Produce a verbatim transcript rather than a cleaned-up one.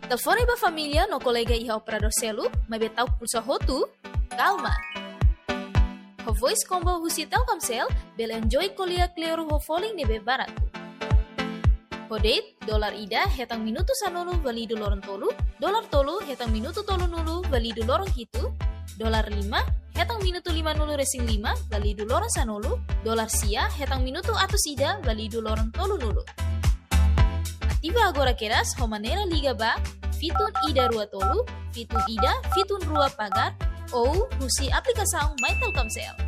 Telefone ba família no colega iha operador celu, mas betau pulsa hotu? Calma! Ho voice combo husi Telkomsel, bel enjoy kolia kleur ho falling nebe baratu. Ho date, dolar ida hetang minutu sanulu validu lorong tolu, dolar tolu hetang minutu tolu nulu validu lorong hitu, dolar lima hetang minutu lima nulu resing lima validu lorong sanulu, dolar sia hetang minutu atus ida validu lorong tolu nulu. Aktiva agora keras ho manera liga ba, fitun ida rua tolu, fitun ida, fitun rua pagar, ou husi aplikasang My Telkomsel.